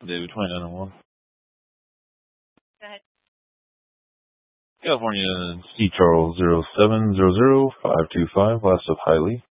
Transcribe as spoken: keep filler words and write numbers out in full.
David twenty-nine oh one. Go ahead. California, C Charles zero seven zero zero five two five, last of Hiley.